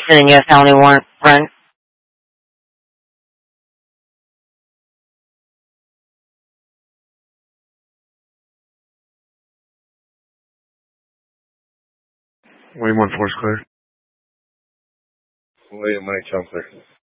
Sending you a felony warrant, run. Wayne 1-4 is clear. Wait, money, jump clear.